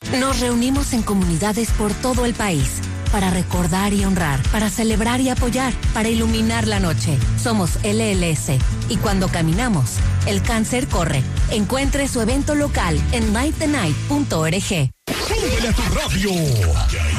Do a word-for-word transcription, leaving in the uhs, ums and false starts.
Nos reunimos en comunidades por todo el país para recordar y honrar, para celebrar y apoyar, para iluminar la noche. Somos L L S y cuando caminamos, el cáncer corre. Encuentre su evento local en light the night punto org. ¡Súbele a tu radio!